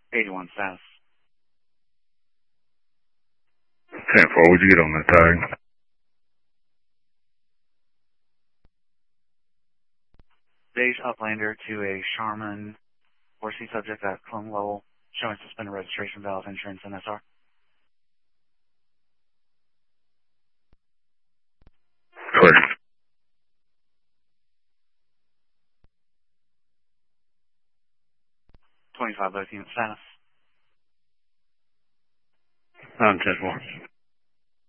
81 status. 10-4, what'd you get on that tag? Beige Uplander to a Charmin 4C subject at Clone Lowell, showing suspended registration valve, insurance, NSR. Clear. 25 both unit status. 10-4.